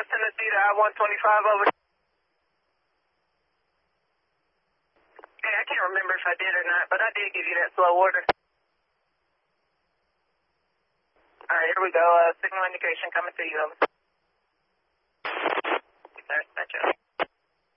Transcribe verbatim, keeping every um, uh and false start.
Tennessee to I one twenty-five, over. Hey, I can't remember if I did or not, but I did give you that slow order. All right, here we go. Uh, signal indication coming to you, over. Sir, that's you.